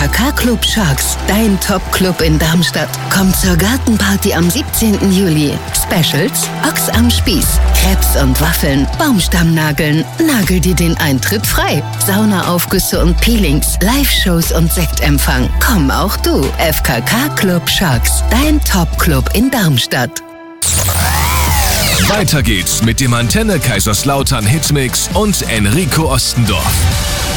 FKK Club Sharks, dein Top-Club in Darmstadt. Komm zur Gartenparty am 17. Juli. Specials: Ochs am Spieß, Crepes und Waffeln, Baumstammnageln. Nagel dir den Eintritt frei. Saunaaufgüsse und Peelings, Live-Shows und Sektempfang. Komm auch du. FKK Club Sharks, dein Top-Club in Darmstadt. Weiter geht's mit dem Antenne Kaiserslautern Hitmix und Enrico Ostendorf.